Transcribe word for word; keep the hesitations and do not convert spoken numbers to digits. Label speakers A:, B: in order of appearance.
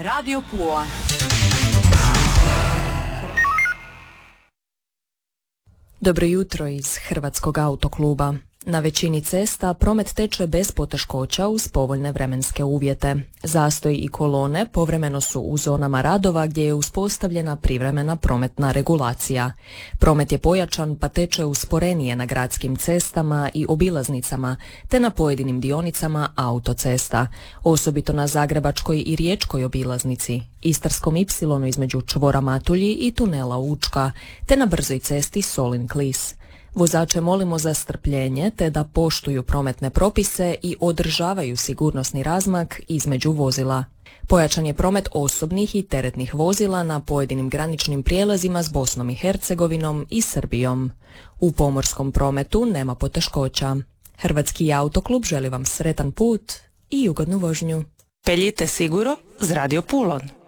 A: Radio Pula.
B: Dobro jutro iz Hrvatskog autokluba. Na većini cesta promet teče bez poteškoća uz povoljne vremenske uvjete. Zastoj i kolone povremeno su u zonama radova gdje je uspostavljena privremena prometna regulacija. Promet je pojačan pa teče usporenije na gradskim cestama i obilaznicama, te na pojedinim dionicama autocesta, osobito na Zagrebačkoj i Riječkoj obilaznici, Istarskom ipsilonu između čvora Matulji i tunela Učka, te na brzoj cesti Solin-Klis. Vozače molimo za strpljenje te da poštuju prometne propise i održavaju sigurnosni razmak između vozila. Pojačan je promet osobnih i teretnih vozila na pojedinim graničnim prijelazima s Bosnom i Hercegovinom i Srbijom. U pomorskom prometu nema poteškoća. Hrvatski autoklub želi vam sretan put i ugodnu vožnju.
A: Peljite siguro z Radio Pulon.